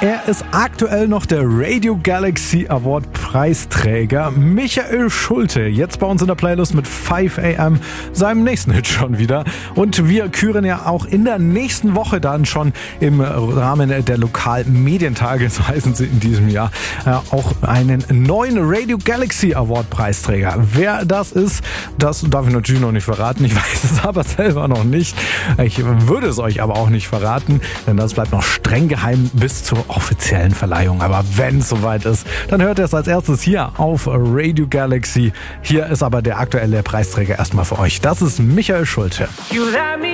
Er ist aktuell noch der Radio Galaxy Award Preisträger Michael Schulte. Jetzt bei uns in der Playlist mit 5 AM, seinem nächsten Hit schon wieder. Und wir küren ja auch in der nächsten Woche dann schon im Rahmen der Lokalmedientage, so heißen sie in diesem Jahr, auch einen neuen Radio Galaxy Award Preisträger. Wer das ist, das darf ich natürlich noch nicht verraten. Ich weiß es aber selber noch nicht. Ich würde es euch aber auch nicht verraten, denn das bleibt noch streng geheim bis zur offiziellen Verleihung. Aber wenn es soweit ist, dann hört ihr es als erstes hier auf Radio Galaxy. Hier ist aber der aktuelle Preisträger erstmal für euch. Das ist Michael Schulte.